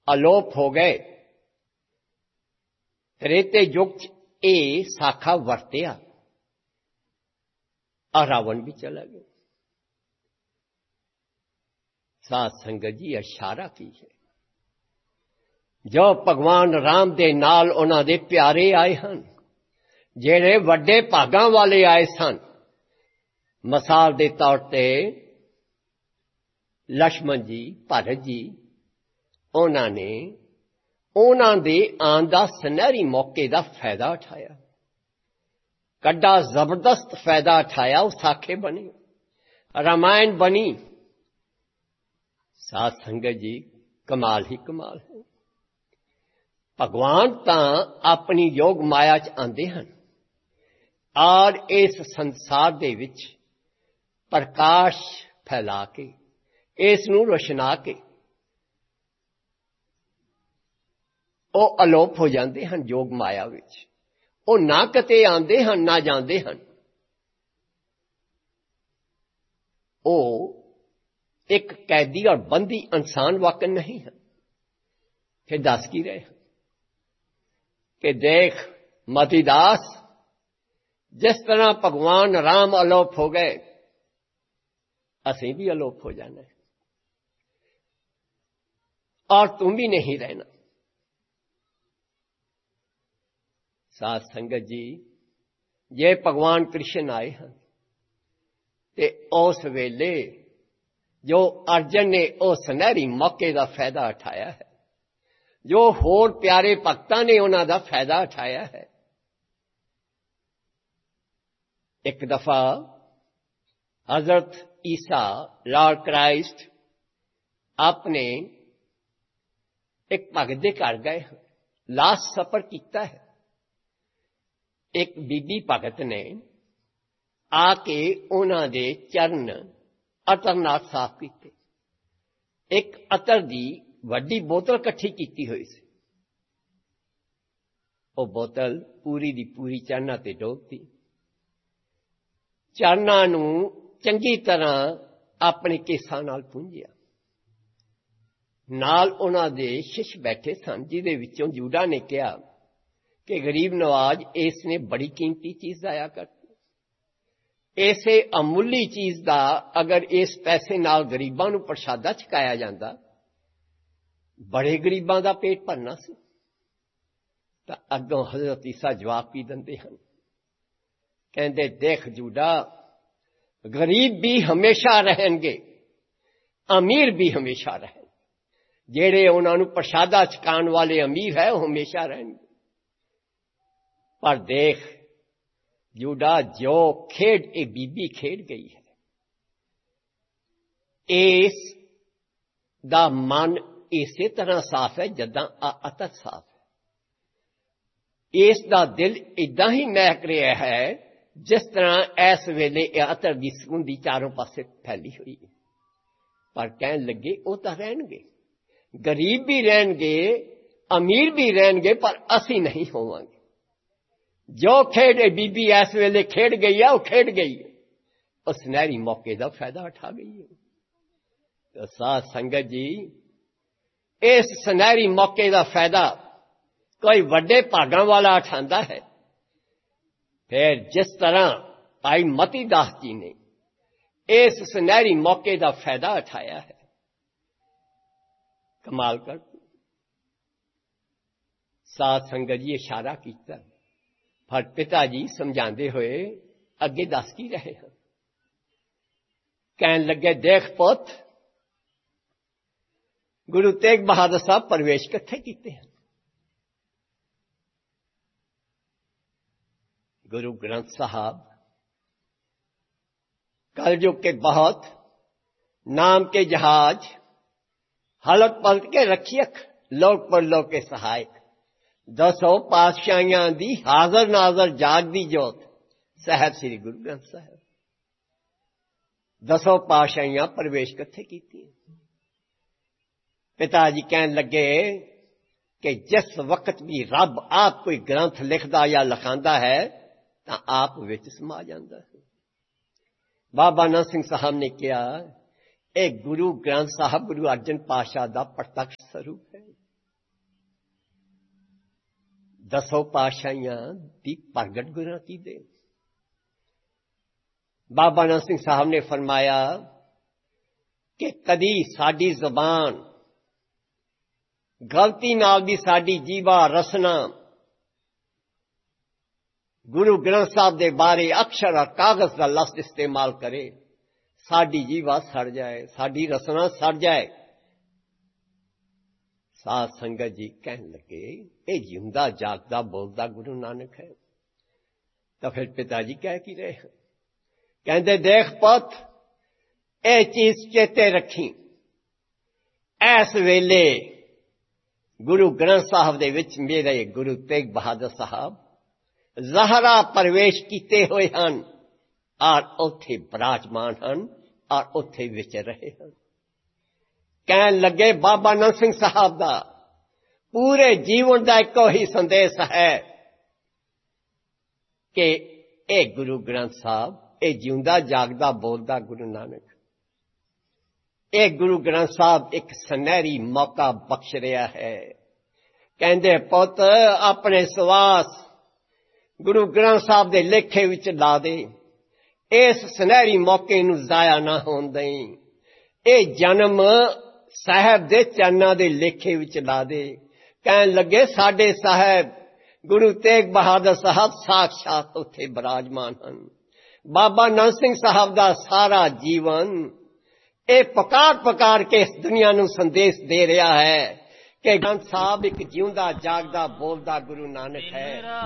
ਅਲੋਪ ਹੋ ਗਏ। ਤ੍ਰੇਤੇ ਯੁੱਗ 'ਚ ਇਹ ਸਾਖਾ ਵਰਤਿਆ, ਰਾਵਣ ਵੀ ਚਲਾ ਗਿਆ। ਸਾਧ ਸੰਗਤ ਜੀ, ਇਸ਼ਾਰਾ ਕੀ ਹੈ? ਜੋ ਭਗਵਾਨ ਰਾਮ ਦੇ ਨਾਲ ਉਹਨਾਂ ਦੇ ਪਿਆਰੇ ਆਏ ਹਨ, ਜਿਹੜੇ ਵੱਡੇ ਭਾਗਾਂ ਵਾਲੇ ਆਏ ਸਨ। ਮਿਸਾਲ ਦੇ ਤੌਰ ਤੇ ਲక్ష్మణ ਜੀ, ਭਰਤ ਜੀ, ਉਹਨਾਂ ਨੇ ਉਹਨਾਂ ਦੇ ਆਉਣ ਦਾ ਸੁਨਹਿਰੀ ਮੌਕੇ ਦਾ ਫਾਇਦਾ ਉਠਾਇਆ, ਕੱਡਾ ਜ਼ਬਰਦਸਤ ਫਾਇਦਾ ਉਠਾਇਆ। ਉਹ ਸਾਖੇ ਬਣੇ, ਰਾਮਾਇਣ ਬਣੀ। ਸਾਧ ਸੰਗਤ ਜੀ, ਕਮਾਲ ਹੀ ਕਮਾਲ ਹੈ। ਭਗਵਾਨ ਤਾਂ ਆਪਣੀ ਯੋਗ ਮਾਇਆ 'ਚ ਆਉਂਦੇ ਹਨ ਔਰ ਇਸ ਸੰਸਾਰ ਦੇ ਵਿੱਚ ਪ੍ਰਕਾਸ਼ ਫੈਲਾ ਕੇ, ਇਸ ਨੂੰ ਰੋਸ਼ਨਾ ਕੇ ਉਹ ਅਲੋਪ ਹੋ ਜਾਂਦੇ ਹਨ ਯੋਗ ਮਾਇਆ ਵਿੱਚ। ਉਹ ਨਾ ਕਿਤੇ ਆਉਂਦੇ ਹਨ ਨਾ ਜਾਂਦੇ ਹਨ। ਉਹ ਇੱਕ ਕੈਦੀ ਔਰ ਬੰਦੀ ਇਨਸਾਨ ਵਾਕਨ ਨਹੀਂ ਹਨ। ਫਿਰ ਦੱਸ ਕੀ ਰਹੇ ਹਨ ਕਿ ਦੇਖ ਮਤੀਦਾਸ, ਜਿਸ ਤਰ੍ਹਾਂ ਭਗਵਾਨ ਰਾਮ ਅਲੋਪ ਹੋ ਗਏ, ਅਸੀਂ ਵੀ ਅਲੋਪ ਹੋ ਜਾਣਾ ਹੈ और तुम भी नहीं रहना। साध संगत जी, ये भगवान कृष्ण आए हैं ते उस वेले जो अर्जन ने उस सुनहरी मौके का फायदा उठाया है, जो होर प्यारे भगतां ने उन्हां दा फायदा उठाया है। एक दफा हजरत ईसा लॉर्ड क्राइस्ट अपने एक भगत दे घर गए, लास्ट सफर किया है। एक बीबी भगत ने आके उन्हां दे चरण अतर नाल साफ किए। एक अतर दी वड्डी बोतल कट्ठी कीती हुई सी। वो बोतल पूरी दी पूरी चरणां ते डोबती, चरणां नूं चंगी तरह अपने केसां नाल पूंजिया। नाल उन्हां दे शिश बैठे सन, जिहदे विचों जूडा ने कहा कि गरीब नवाज, इसने बड़ी कीमती चीज आया करती। ऐसे अमुली चीज का अगर इस पैसे नाल गरीबां नूं प्रसादा छकाया जांदा, बड़े गरीबां दा पेट भरना सी। तां अगों हजरत ईसा जवाब भी दिंदे हन, कहंदे देख जूडा, गरीब भी हमेशा रहणगे, अमीर भी हमेशा रहणगे। जेड़े उन्हां नूं प्रसादा छकाण वाले अमीर है, वो हमेशा रहणगे। पर देख जूडा, जो खेड ए बीबी खेड गई है, इस दा मन इसे तरह साफ है जदां अतर साफ है। इस दा दिल इदां ही महक रहा है जिस तरह इस वेले अतर दी सुगंधी चारों पासे फैली हुई है। पर कहन लगे वो तो रहणगे, गरीब भी रहणगे, अमीर भी रहणगे, पर असी नहीं होवांगे। जो खेड बीबी इस वेले खेड गई है, वो खेड गई है, उस सुनहरी मौके का फायदा उठा गई है। तो साध संगत जी, इस सुनहरी मौके का फायदा कोई वड्डे भागां वाला उठांदा है। फिर जिस तरह भाई मती दास जी ने इस सुनहरी मौके का फायदा उठाया है, कमाल कर। साध संगत जी इशारा किया, पर पिता जी समझाते हुए अगे दस की रहे हैं। कहन लगे देख पुत, गुरु तेग बहादुर साहब प्रवेश किथे कीते हैं? गुरु ग्रंथ साहब कलयुग के बहुत नाम के जहाज, हलक पलट के रखियक, लोक परलोक के सहायक, 200 पातशाहियां दी हाजर नाजर जागदी जोत साहब श्री गुरु ग्रंथ साहब। 200 पातशाहियां प्रवेश किथे कीती? पिताजी कहन लगे कि जिस वक्त भी रब आप कोई ग्रंथ लिखदा या लिखांदा है, तां आप विच समा जांदा है। बाबा नानक सिंह साहब ने कहा, एक गुरु ग्रंथ साहब गुरु अर्जन पातशाह का प्रत्यक्ष स्वरूप है। 10 ਪਾਤਸ਼ਾਹੀਆਂ ਦੀ ਪ੍ਰਗਟ ਗੁਰਮਤਿ ਦੇ। ਬਾਬਾ ਨਾਨਕ ਸਿੰਘ ਸਾਹਿਬ ਨੇ ਫਰਮਾਇਆ ਕਿ ਕਦੀ ਸਾਡੀ ਜ਼ਬਾਨ ਗਲਤੀ ਨਾਲ ਵੀ ਸਾਡੀ ਜੀਵਾ ਰਸਨਾ ਗੁਰੂ ਗ੍ਰੰਥ ਸਾਹਿਬ ਦੇ ਬਾਰੇ ਅਕਸ਼ਰ ਔਰ ਕਾਗਜ਼ ਦਾ ਲਫ਼ਜ਼ ਇਸਤੇਮਾਲ ਕਰੇ, ਸਾਡੀ ਜੀਵਾ ਸੜ ਜਾਏ, ਸਾਡੀ ਰਸਨਾ ਸੜ ਜਾਏ। ਸਾਧ ਸੰਗਤ ਜੀ ਕਹਿਣ ਲੱਗੇ ਇਹ ਜਿਉਂਦਾ ਜਾਗਦਾ ਬੋਲਦਾ ਗੁਰੂ ਨਾਨਕ ਹੈ। ਤਾਂ ਫਿਰ ਪਿਤਾ ਜੀ ਕਹਿ ਕੀ ਰਹੇ ਹਨ? ਕਹਿੰਦੇ ਦੇਖ ਪੁੱਤ, ਇਹ ਚੀਜ਼ ਚੇਤੇ ਰੱਖੀ, ਇਸ ਵੇਲੇ ਗੁਰੂ ਗ੍ਰੰਥ ਸਾਹਿਬ ਦੇ ਵਿੱਚ ਮੇਰੇ ਗੁਰੂ ਤੇਗ ਬਹਾਦਰ ਸਾਹਿਬ ਜ਼ਹਰਾ ਪ੍ਰਵੇਸ਼ ਕੀਤੇ ਹੋਏ ਹਨ ਔਰ ਉੱਥੇ ਬਿਰਾਜਮਾਨ ਹਨ ਔਰ ਉੱਥੇ ਵਿਚਰ ਰਹੇ ਹਨ। ਕਹਿਣ ਲੱਗੇ ਬਾਬਾ ਨਾਨਕ ਸਿੰਘ ਸਾਹਿਬ ਦਾ ਪੂਰੇ ਜੀਵਨ ਦਾ ਇੱਕੋ ਹੀ ਸੰਦੇਸ਼ ਹੈ ਕਿ ਇਹ ਗੁਰੂ ਗ੍ਰੰਥ ਸਾਹਿਬ, ਇਹ ਜਿਉਂਦਾ ਜਾਗਦਾ ਬੋਲਦਾ ਗੁਰੂ ਨਾਨਕ, ਇਹ ਗੁਰੂ ਗ੍ਰੰਥ ਸਾਹਿਬ ਇੱਕ ਸੁਨਹਿਰੀ ਮੌਕਾ ਬਖਸ਼ ਰਿਹਾ ਹੈ। ਕਹਿੰਦੇ ਪੁੱਤ ਆਪਣੇ ਸਵਾਸ ਗੁਰੂ ਗ੍ਰੰਥ ਸਾਹਿਬ ਦੇ ਲੇਖੇ ਵਿੱਚ ਲਾ ਦੇ, ਇਸ ਸੁਨਹਿਰੀ ਮੌਕੇ ਨੂੰ ਜ਼ਾਇਆ ਨਾ ਹੋਣ ਦੇਈਂ। ਇਹ ਜਨਮ ਸਾਹਿਬ ਦੇ ਚਰਨਾਂ ਦੇ ਲੇਖੇ ਵਿੱਚ ਲਾ ਦੇ। ਕਹਿਣ ਲੱਗੇ ਸਾਡੇ ਸਾਹਿਬ ਗੁਰੂ ਤੇਗ ਬਹਾਦਰ ਸਾਹਿਬ ਸਾਖਸ਼ਾਤ ਉੱਥੇ ਬਿਰਾਜਮਾਨ ਹਨ। ਬਾਬਾ ਨਾਨਕ ਸਿੰਘ ਸਾਹਿਬ ਦਾ ਸਾਰਾ ਜੀਵਨ ਇਹ ਪੁਕਾਰ ਕੇ ਇਸ ਦੁਨੀਆ ਨੂੰ ਸੰਦੇਸ਼ ਦੇ ਰਿਹਾ ਹੈ ਕਿ ਗ੍ਰੰਥ ਸਾਹਿਬ ਇੱਕ ਜਿਉਂਦਾ ਜਾਗਦਾ ਬੋਲਦਾ ਗੁਰੂ ਨਾਨਕ ਹੈ।